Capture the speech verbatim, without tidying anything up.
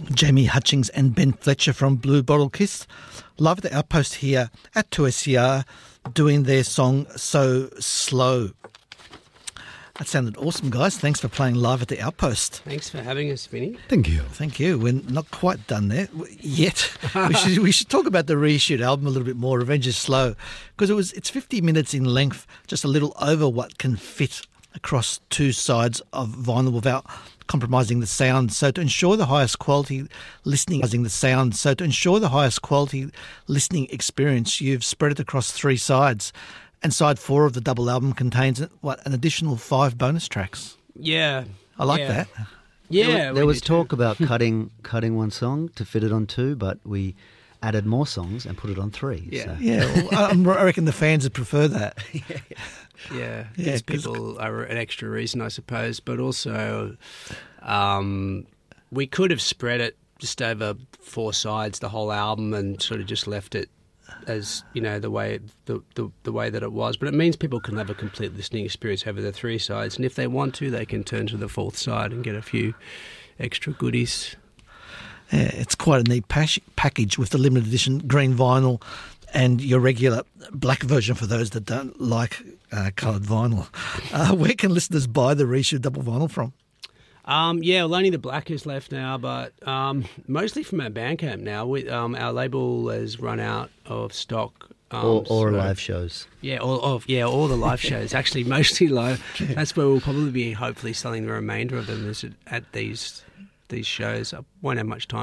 Jamie Hutchings and Ben Fletcher from Blue Bottle Kiss, live at the Outpost here at two S C R, doing their song So Slow. That sounded awesome, guys. Thanks for playing live at the Outpost. Thanks for having us, Vinny. Thank you. Thank you. We're not quite done there yet. we should we should talk about the reissued album a little bit more, Revenge is Slow, because it was it's fifty minutes in length, just a little over what can fit across two sides of vinyl without compromising the sound. So to ensure the highest quality listening, the sound. So to ensure the highest quality listening experience, you've spread it across three sides. And side four of the double album contains, what, an additional five bonus tracks. Yeah. I like yeah. that. Yeah. There, there was talk too. about cutting cutting one song to fit it on two, but we added more songs and put it on three. Yeah. So. Yeah, well, I reckon the fans would prefer that. yeah. Yeah. Yeah, Gives people are an extra reason, I suppose, but also um, we could have spread it just over four sides, the whole album, and sort of just left it as, you know, the way the, the the way that it was, but it means people can have a complete listening experience over the three sides, and if they want to, they can turn to the fourth side and get a few extra goodies. Yeah, it's quite a neat pas- package with the limited edition green vinyl and your regular black version for those that don't like uh, coloured vinyl. Uh, where can listeners buy the reissued double vinyl from? Um, yeah, well, only the black is left now, but um, mostly from our Bandcamp now. We, um, our label has run out of stock. Um, or or so, live shows. Yeah, all of yeah, all the live shows. Actually, mostly live. That's where we'll probably be hopefully selling the remainder of them is at these these shows. I won't have much time